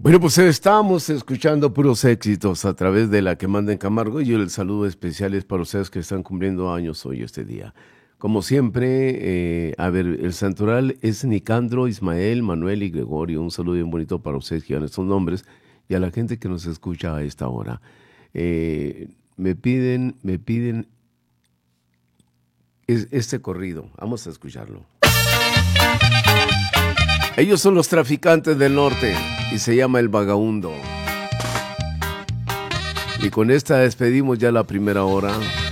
Bueno, pues estamos escuchando puros éxitos a través de la que manda en Camargo y el saludo especial es para ustedes que están cumpliendo años hoy este día. Como siempre, a ver, el santoral es Nicandro, Ismael, Manuel y Gregorio. Un saludo bien bonito para ustedes que dan estos nombres y a la gente que nos escucha a esta hora. Me piden este corrido. Vamos a escucharlo. Ellos son los Traficantes del Norte y se llama El Vagabundo. Y con esta despedimos ya la primera hora.